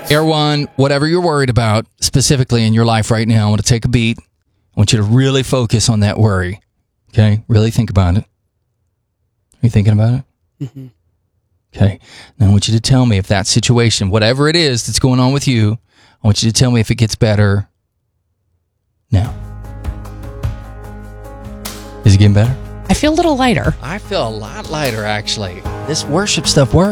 Air One, whatever you're worried about specifically in your life right now, I want to take a beat. I want you to really focus on that worry. Okay? Really think about it. Are you thinking about it? Mm-hmm. Okay. Now I want you to tell me if that situation, whatever it is that's going on with you, I want you to tell me if it gets better now. Is it getting better? I feel a little lighter. I feel a lot lighter, actually. This worship stuff works.